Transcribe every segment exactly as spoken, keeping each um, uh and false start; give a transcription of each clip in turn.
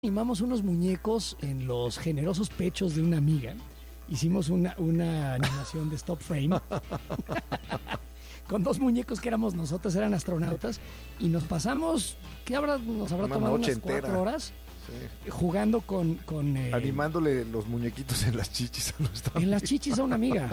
Animamos unos muñecos en los generosos pechos de una amiga. Hicimos una, una animación de stop frame con dos muñecos que éramos nosotros, eran astronautas, y nos pasamos, ¿qué habrá, nos habrá una tomado? Noche Unas entera. cuatro horas Sí. jugando con... con eh, Animándole los muñequitos en las chichis a nuestra en amiga. las chichis a una amiga.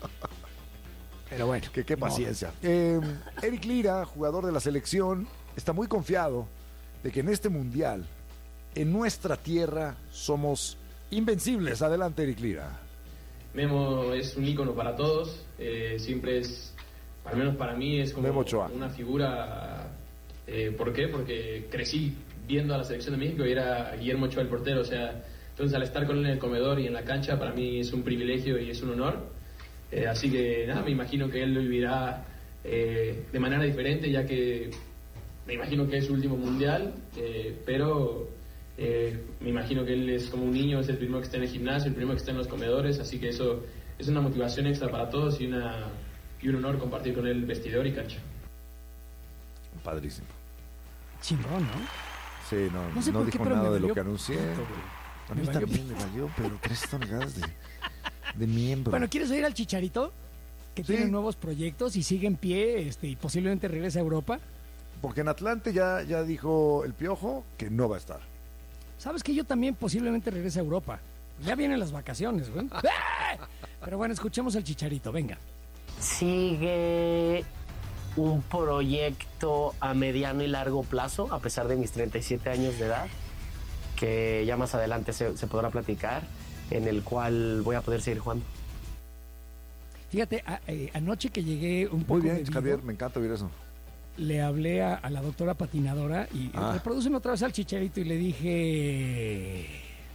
Pero bueno. Que qué no. paciencia. Eh, Eric Lira, jugador de la selección, está muy confiado de que en este mundial, en nuestra tierra, somos invencibles. Adelante, Eric Lira. Memo es un ícono para todos, eh, siempre es, al menos para mí, es como Memo Ochoa. una figura. Eh, ¿Por qué? Porque crecí viendo a la selección de México y era Guillermo Ochoa el portero, o sea, entonces al estar con él en el comedor y en la cancha, para mí es un privilegio y es un honor. Eh, así que nada, me imagino que él lo vivirá eh, de manera diferente, ya que me imagino que es su último mundial, eh, pero eh, me imagino que él es como un niño, es el primero que está en el gimnasio, el primero que está en los comedores, así que eso es una motivación extra para todos y, una, y un honor compartir con él vestidor y cancha. Padrísimo. Chingón, ¿no? Sí, no, No sé no por qué, dijo pero nada me de lo valió que anuncié. pito, güey. A mí Me valió también me valió, pero tres toneladas de, de miembro. Bueno, ¿quieres oír al Chicharito? Que Sí. tiene nuevos proyectos y sigue en pie, este, y posiblemente regrese a Europa. Porque en Atlante ya, ya dijo el Piojo que no va a estar. ¿Sabes que yo también posiblemente regrese a Europa? Ya vienen las vacaciones, güey. ¡Ah! Pero bueno, escuchemos al Chicharito, venga. Sigue un proyecto a mediano y largo plazo, a pesar de mis treinta y siete años de edad, que ya más adelante se, se podrá platicar, en el cual voy a poder seguir jugando. Fíjate, a- eh, anoche que llegué un poco Muy bien, bebido, Javier, me encanta oír eso. le hablé a, a la doctora patinadora y Ah. reprodúceme otra vez al Chicharito y le dije...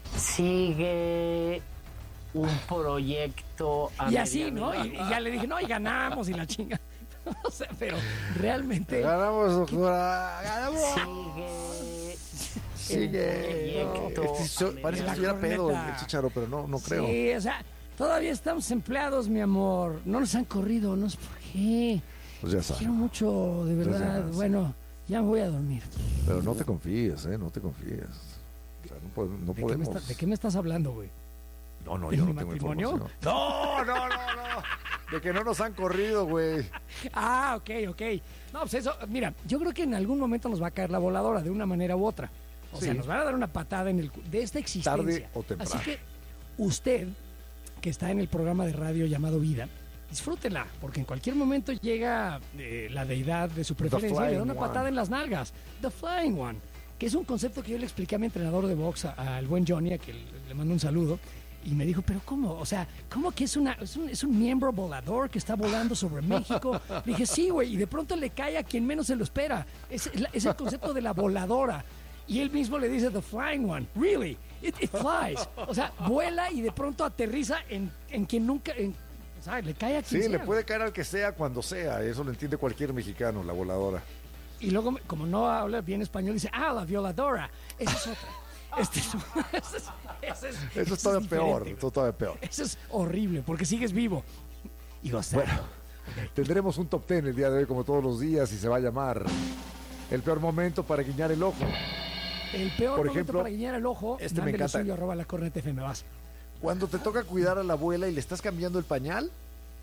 Sigue un proyecto a Y así, mediano ¿no? Y, y ya le dije, no, y ganamos y la chinga. O sea, pero realmente... Ganamos, doctora, ganamos. Sigue Sigue. un No, proyecto este so- a parece que La estuviera pedo corneta. el Chicharo, pero no, no creo. Sí, o sea, todavía estamos empleados, mi amor. No nos han corrido, no sé por qué. Pues ya Quiero sabes. mucho, de Pues ya verdad. sabes. Bueno, ya me voy a dormir. Pero no te confíes, ¿eh? No te confíes. O sea, no, pod- no ¿De qué, me podemos. está- ¿De qué me estás hablando, güey? No, no, ¿De yo mi no tengo matrimonio? información. No, no, no, no. De que no nos han corrido, güey. Ah, ok, ok. No, pues eso, mira, yo creo que en algún momento nos va a caer la voladora de una manera u otra. O Sí. sea, nos van a dar una patada en el cu- de esta existencia. Tarde o temprano. Así que usted, que está en el programa de radio llamado Vida, disfrútela, porque en cualquier momento llega eh, la deidad de su preferencia y le da Flying una One. patada en las nalgas. The Flying One, que es un concepto que yo le expliqué a mi entrenador de box, a- al buen Johnny, a que le, le mando un saludo. Y me dijo, pero ¿cómo? O sea, ¿cómo que es, una, es, un, es un miembro volador que está volando sobre México? Le dije, sí, güey, y de pronto le cae a quien menos se lo espera. Es, es la- es el concepto de la voladora. Y él mismo le dice, the flying one, really, it, it flies. O sea, vuela y de pronto aterriza en, en quien nunca, en, o sea, le cae a quien Sí, sea. le puede caer al que sea cuando sea. Eso lo entiende cualquier mexicano, la voladora. Y luego, como no habla bien español, dice, ah, la violadora. Esa es otra. Este es, ese es, ese es- Eso ese es todavía peor. diferente, Eso es todavía peor. Eso es horrible, porque sigues vivo. Y gozando. Bueno, tendremos un top ten el día de hoy, como todos los días, y se va a llamar El peor momento para guiñar el ojo. El peor por momento ejemplo, para guiñar el ojo, este me mándele encanta. suyo, arroba la corneta F M, vas. Cuando te toca cuidar a la abuela y le estás cambiando el pañal,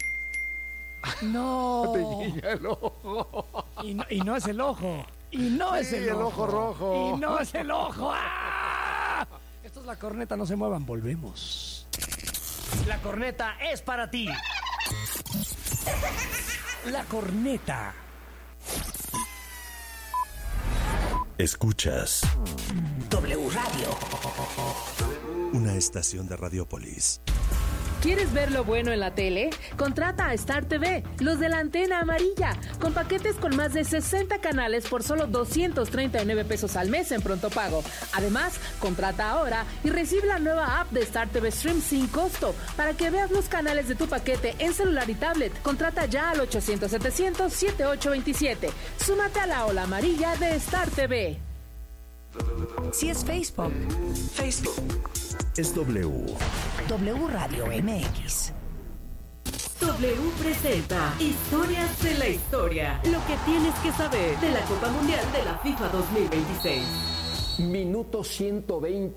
No. te guiña el ojo. Y no, y no es el ojo. Y no Sí, es el, el ojo rojo. Y no es el ojo. ¡Ah! Esto es la corneta, no se muevan, volvemos. La corneta es para ti. La corneta. Escuchas W Radio. una estación de Radiopolis. ¿Quieres ver lo bueno en la tele? Contrata a Star T V, los de la antena amarilla, con paquetes con más de sesenta canales por solo doscientos treinta y nueve pesos al mes en pronto pago. Además, contrata ahora y recibe la nueva app de Star T V Stream sin costo para que veas los canales de tu paquete en celular y tablet. Contrata ya al ochocientos setecientos setenta y ocho veintisiete. Súmate a la ola amarilla de Star T V. Si es Facebook, Facebook es W. W Radio M X. W presenta Historias de la Historia. Lo que tienes que saber de la Copa Mundial de la FIFA dos mil veintiséis. Minuto ciento veinte